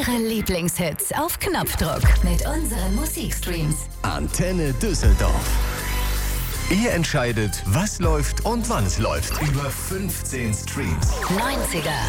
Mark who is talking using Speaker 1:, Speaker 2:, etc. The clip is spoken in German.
Speaker 1: Eure Lieblingshits auf Knopfdruck mit unseren Musikstreams.
Speaker 2: Antenne Düsseldorf. Ihr entscheidet, was läuft und wann es läuft. Über 15 Streams.
Speaker 1: 90er,